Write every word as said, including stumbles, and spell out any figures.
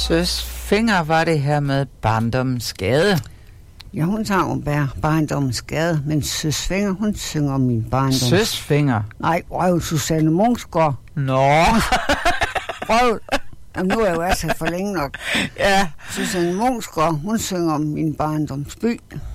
Søs Fenger var det her med barndommens skade. Ja, hun tager jo bare barndommens skade, men Søs Fenger, hun synger om min barndom. Søs Fenger? Nej, røv Susanne Munksgaard. Nå. Røv. Jamen, nu er jeg jo altså for længe nok. Ja. Susanne Munksgaard, hun synger om min barndomsby.